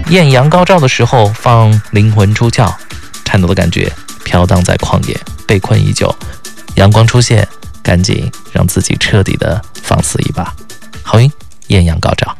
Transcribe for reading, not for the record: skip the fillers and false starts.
艳阳高照的时候放灵魂出窍，颤抖的感觉飘荡在旷野，被困已久，阳光出现，赶紧让自己彻底的放肆一把。好运，艳阳高照。